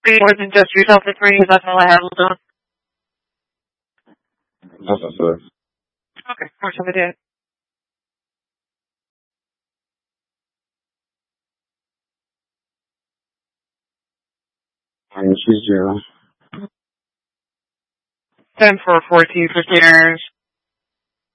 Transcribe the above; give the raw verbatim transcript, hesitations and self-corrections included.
Be more than just yourself and three. That's all I have on. That's what's up. Okay, more of a day. And she's zero. Ten for fourteen for stairs.